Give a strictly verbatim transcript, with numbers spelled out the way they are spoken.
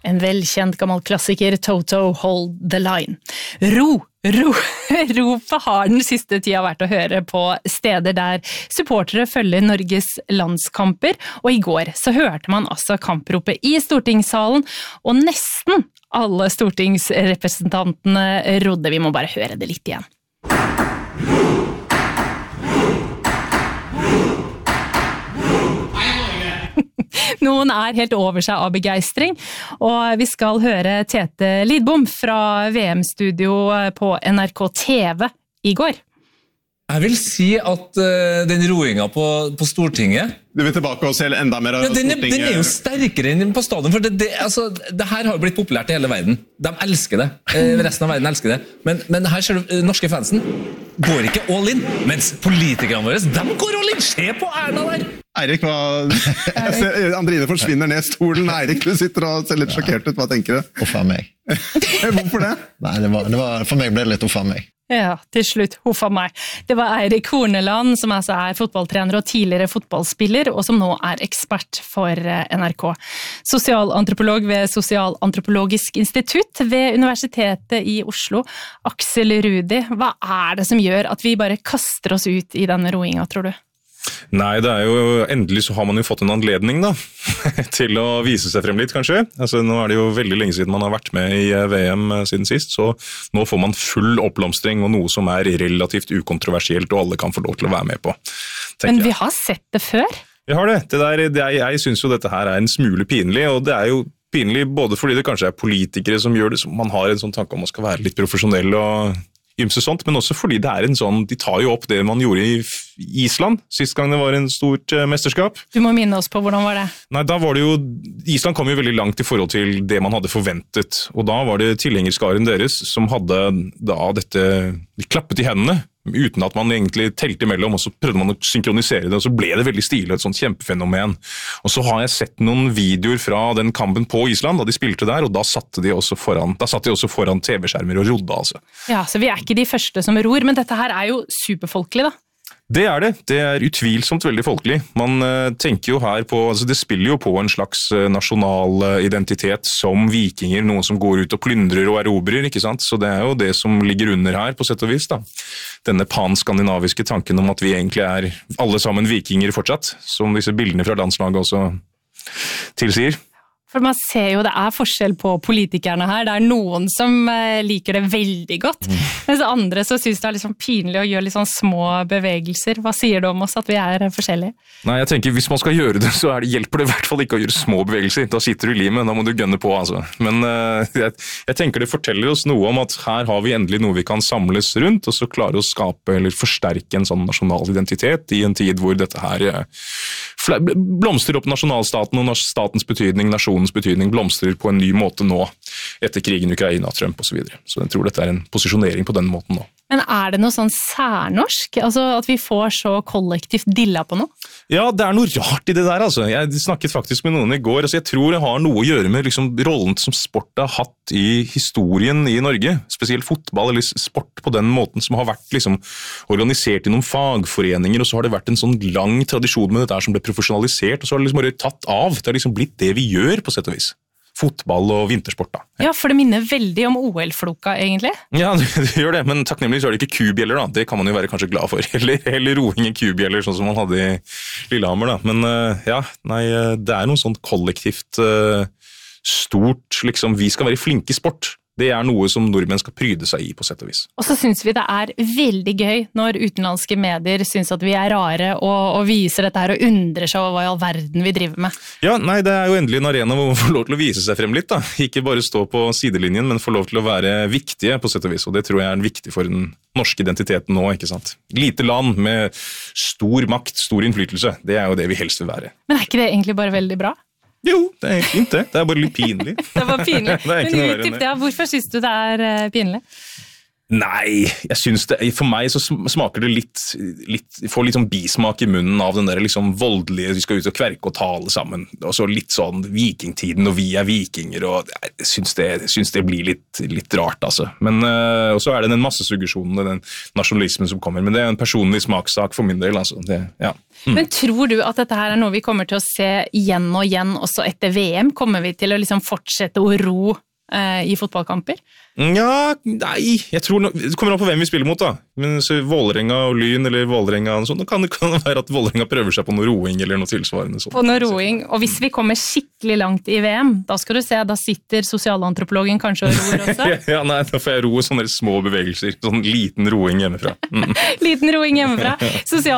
En velkjent gammel klassiker, Toto, Hold the Line. Ro, ro, ropet har den siste tida vært å høre på steder der supportere følger Norges landskamper, og i går så hørte man altså kampropet i stortingssalen, og nesten alle stortingsrepresentantene rodde. Vi må bare høre det litt igjen. Noen er helt over seg av begeistring, og vi skal høre Tete Lidbom fra V M-studio på N R K T V i går. Jeg vil si at uh, den roinga på, på Stortinget... Du vil tilbake og se enda mer av ja, den, er, Stortinget? Den er jo sterkere enn på stadion, for det, det, altså, det her har jo blitt populært i hele verden. De elsker det. Eh, resten av verden elsker det. Men, men her ser du, norske fansen går ikke all in, mens politikerne våre, de går all in. Se på Erna der! Eirik, hva... Andrine forsvinner ned stolen. Eirik, du sitter og ser litt sjokkert ut. Hva tenker du? Uffa meg. Hvorfor det? Nei, det var, det var, for meg ble det litt uffa meg. Ja, til slutt, huffa meg. Det var Eirik Horneland, som altså er fotballtrener og tidligere fotballspiller, og som nå er ekspert for N R K. Sosialantropolog ved Sosialantropologisk institutt ved Universitetet i Oslo. Aksel Rudi, hva er det som gjør at vi bare kaster oss ut i denne roinga, tror du? Nei, det er jo, endelig så har man jo fått en anledning da, til å vise seg frem litt kanskje. Altså, nå er det jo veldig lenge siden man har vært med i V M siden sist, så nå får man full oppblomstring og noe som er relativt ukontroversielt og alle kan få lov til å være med på. Men vi har sett det før? Vi har det. det, der, det er, jeg synes jo dette her er en smule pinlig, og det er jo pinlig både fordi det kanskje er politikere som gjør det, så man har en sånn tanke om å skal være litt profesjonell og ymse sånt, men også fordi det er en sånn, de tar jo opp det man gjorde i Island, sist gang det var en stort uh, mesterskap. Du må minne oss på hvordan var det? Nei, da var det jo, Island kom jo veldig langt i forhold til det man hadde forventet, og da var det tilhengerskaren deres som hadde da dette, de klappet i hendene, uten at man egentlig telte imellom, og så prøvde man å synkronisere det, og så ble det veldig stilig, et sånt kjempefenomen. Og så har jeg sett noen videoer fra den kampen på Island, da de spilte der, og da satt de også foran, da satt de også foran T V-skjermer og rodde, altså. Ja, så vi er ikke de første som ror, men dette her er jo superfolkelig da. Det er det. Det er utvilsomt veldig folkelig. Man uh, tenker jo her på, altså det spiller jo på en slags uh, nasjonal uh, identitet som vikinger, noen som går ut og plyndrer og erobrer, ikke sant? Så det er jo det som ligger under her, på sett og vis da. Denne pan-skandinaviske tanken om at vi egentlig er alle sammen vikinger fortsatt, som disse bildene fra landslaget også tilsier. For man ser jo det er forskjell på politikerne her. Det er noen som liker det veldig godt, mm. mens andre så synes det er litt sånn pinlig å gjøre litt sånn små bevegelser. Hva sier du om oss at vi er forskjellige? Nei, jeg tenker hvis man skal gjøre det, så er det, hjelper det i hvert fall ikke å gjøre små bevegelser. Da sitter du i limet, da må du gønne på, altså. Men uh, jeg, jeg tenker det forteller oss noe om at her har vi endelig noe vi kan samles rundt, og så klare å skape eller forsterke en sånn nasjonal identitet i en tid hvor dette her uh, blomstrer opp nasjonalstaten og statens betydning, nasjonen betydning blomstrer på en ny måte nå, etter krigen i Ukraina, Trump og så videre. Så jeg tror dette er en posisjonering på den måten nå. Men er det noe sånn særnorsk? Altså at vi får så kollektivt dilla på noe? Ja, det er noe rart i det der, altså. Jeg snakket faktisk med noen i går, altså jeg tror det har noe å gjøre med liksom, rollen som sport har hatt i historien i Norge, spesielt fotball eller sport på den måten som har vært liksom, organisert i noen fagforeninger, og så har det vært en sånn lang tradisjon med dette som ble profesjonalisert, og så har det liksom bare tatt av. Det har liksom blitt det vi gjør på sett og vis. Fotball og vintersport da. Ja, for det minner veldig om O L-floka egentlig. Ja, det, det gjør det, men takknemlig så er det ikke kubjeller da. Det kan man jo være kanskje glad for. Eller, eller roing i kubjeller, sånn som man hadde i Lillehammer da. Men uh, ja, nei, det er noe sånt kollektivt uh, stort, liksom, vi skal være flinke i sport. Det er noe som nordmenn skal pryde seg i på sett og vis. Og så synes vi det er veldig gøy når utenlandske medier synes at vi er rare og, og viser dette her og undrer seg over hva i all verden vi driver med. Ja, nei, det er jo endelig en arena hvor man får lov til å vise seg frem litt da. Ikke bare stå på sidelinjen, men få lov til å være viktige på sett og vis. Og det tror jeg er viktig for den norske identiteten nå, ikke sant? Lite land med stor makt, stor innflytelse. Det er jo det vi helst vil være. Men er ikke det egentlig bare veldig bra? Jo, det er fint det. Det er bare litt pinlig. Det var pinlig. det Men utdyp det, hvorfor synes du det er pinlig? Nei, jeg synes det, for meg så smaker det litt, litt får litt sånn bismak i munnen av den der liksom voldelige, vi skal ut og kverke og tale sammen, og så litt sånn vikingtiden, og vi er vikinger, og jeg synes det, jeg synes det blir litt, litt rart, altså. Men, og så er det den massesuggesjonen, den nasjonalismen som kommer, men det er en personlig smakssak for min del, altså. Det, ja. Mm. Men tror du at dette her er noe vi kommer til å se igjen og igjen, også etter V M? Kommer vi til å liksom fortsette å ro i fotballkamper? Ja, nei, jeg tror no, det kommer an på hvem vi spiller mot da, men så Vålerenga og Lyn eller Vålerenga og sånn, da kan det kan være at Vålerenga prøver seg på noe roing eller noe tilsvarende sånt. På noe roing, og hvis vi kommer skikkelig langt i V M, da skal du se, da sitter sosialantropologen kanskje og roer også. Ja, nei, da får jeg roe sånne små bevegelser, sånn liten roing hjemmefra. Mm. Liten roing hjemmefra. Sosial